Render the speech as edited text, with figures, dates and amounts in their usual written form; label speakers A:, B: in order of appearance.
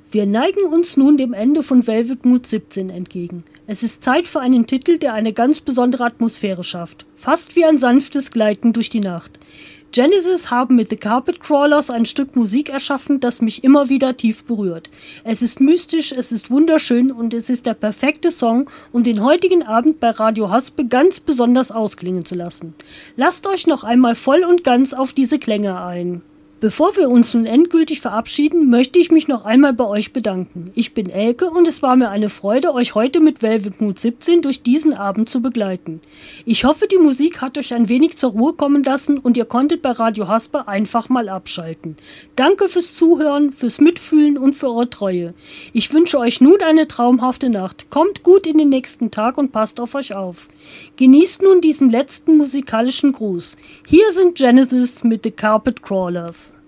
A: Wir neigen uns nun dem Ende von Velvet Mood 17 entgegen. Es ist Zeit für einen Titel, der eine ganz besondere Atmosphäre schafft. Fast wie ein sanftes Gleiten durch die Nacht. Genesis haben mit The Carpet Crawlers ein Stück Musik erschaffen, das mich immer wieder tief berührt. Es ist mystisch, es ist wunderschön und es ist der perfekte Song, um den heutigen Abend bei Radio Haspe ganz besonders ausklingen zu lassen. Lasst euch noch einmal voll und ganz auf diese Klänge ein. Bevor wir uns nun endgültig verabschieden, möchte ich mich noch einmal bei euch bedanken. Ich bin Elke und es war mir eine Freude, euch heute mit Velvet Mood 17 durch diesen Abend zu begleiten. Ich hoffe, die Musik hat euch ein wenig zur Ruhe kommen lassen und ihr konntet bei Radio Haspe einfach mal abschalten. Danke fürs Zuhören, fürs Mitfühlen und für eure Treue. Ich wünsche euch nun eine traumhafte Nacht. Kommt gut in den nächsten Tag und passt auf euch auf. Genießt nun diesen letzten musikalischen Gruß. Hier sind Genesis mit The Carpet Crawlers.